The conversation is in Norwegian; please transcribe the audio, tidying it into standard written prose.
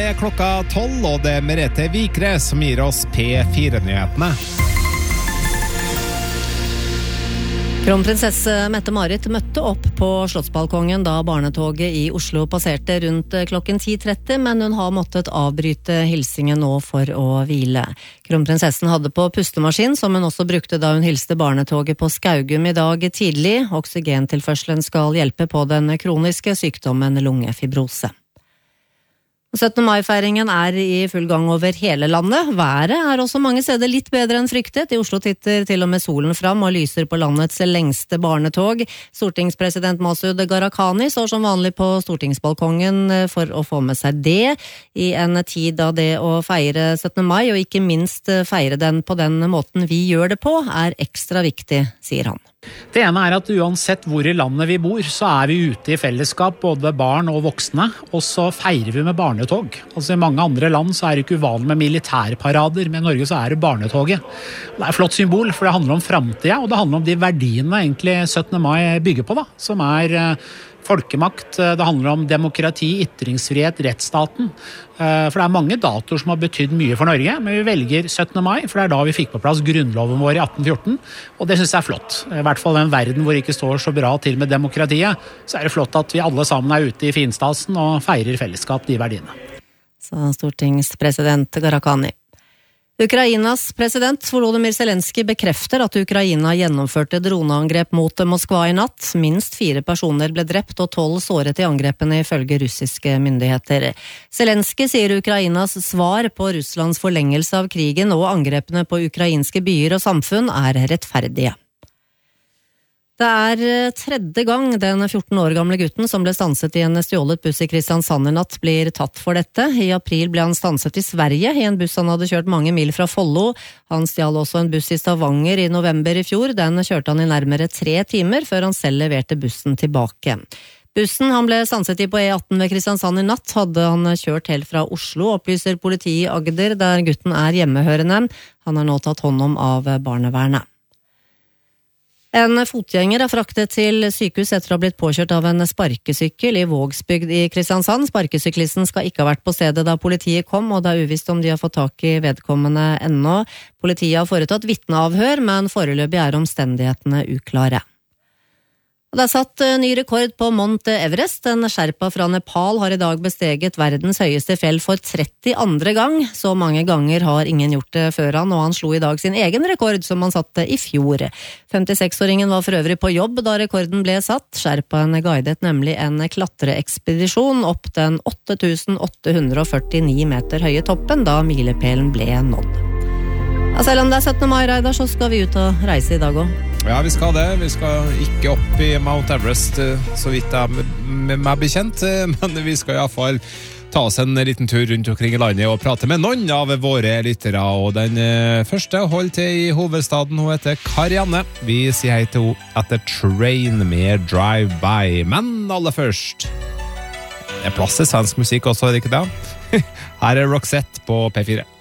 klokka 12, og det Merete Vikre som gir oss P4-nyhetene. Kronprinsesse Mette-Marit møtte opp på Slottsbalkongen da barnetoget i Oslo passerte rundt klokken 10:30, men hun har måttet avbryte hilsingen nå for å hvile. Kronprinsessen hadde på pustemaskin, som hun også brukte da hun hilste barnetoget på Skaugum i dag tidlig. Oksygentilførselen skal hjelpe på den kroniske sykdommen lungefibrose. 17. mai-feiringen i full gang over hele landet. Været også mange steder litt bedre enn fryktet. I Oslo titter til og med solen fram og lyser på landets lengste barnetog. Stortingspresident Masud Gharahkhani står som vanlig på stortingsbalkongen for å få med seg det, i en tid da det å feire 17. mai, og ikke minst feire den på den måten vi gjør det på, ekstra viktig, sier han. Det ene at uansett hvor i landet vi bor, så vi ute i fellesskap, både barn og voksne, og så feirer vi med barnetog. Altså I mange andre land så det ikke uvanlig med militærparader, men I Norge så det barnetoget. Det et flott symbol, for det handler om fremtiden, og det handler om de verdiene egentlig 17. mai bygger på, da, som folkemakt, det handler om demokrati, ytringsfrihet, rettsstaten. For det mange datoer som har betydd mye for Norge, men vi velger 17. mai, for det da vi fikk på plass grunnloven vår i 1814, og det synes jeg flott. I hvert fall en verden hvor det ikke står så bra til med demokratiet, så det flott at vi alle sammen ute i finstasen og feirer fellesskap de verdiene. Sa stortingspresident Gharahkhani. Ukrainas president Volodymyr Zelensky bekrefter at Ukraina gjennomførte droneangrep mot Moskva i natt. Minst 4 personer ble drept og 12 såret I angrepene ifølge russiske myndigheter. Zelensky sier Ukrainas svar på Russlands forlengelse av krigen og angrepene på ukrainske byer og samfunn rettferdige. Det tredje gang den 14 år gamle gutten som ble stanset I en stjålet buss I Kristiansand I natt blir tatt for dette. I april ble han stanset I Sverige I en buss han hadde kjørt mange mil fra Follo. Han stjal også en buss I Stavanger I november I fjor. Den kjørte han I nærmere 3 timer før han selv leverte bussen tilbake. Bussen han ble stanset I på E18 ved Kristiansand I natt hadde han kjørt helt fra Oslo, opplyser politiet I Agder, der gutten hjemmehørende. Han nå tatt hånd om av barnevernet. En fotgjenger fraktet til sykehus etter å ha blitt påkjørt av en sparkesykkel I Vågsbygd I Kristiansand. Sparkesyklisten skal ikke ha vært på stedet da politiet kom, og det uvisst om de har fått tak I vedkommende ennå. Politiet har foretatt vitneavhør, men foreløpig omstendighetene uklare. Det satt ny rekord på Mount Everest. En sherpa fra Nepal har I dag besteget verdens høyeste fjell for 32. gang. Så mange ganger har ingen gjort det før han, og han slo I dag sin egen rekord som han satte I fjor. 56-åringen var for øvrig på jobb da rekorden ble satt. Sherpaen guidet nemlig en klatreekspedisjon opp den 8.849 meter høye toppen da milepælen ble nådd. Selv om det 17. mai, Reidar, så skal vi ut og reise I dag også. Ja, vi skal det. Vi skal ikke opp I Mount Everest, så vidt med meg bekjent, men vi skal I hvert fall ta oss en liten tur rundt omkring I landet og prate med noen av våre lyttere, og den første holder til I hovedstaden. Hun heter Karianne. Vi sier hei til henne etter Train med Drive By, men aller først plass til svensk musikk også, ikke det? Her Roxette på P4.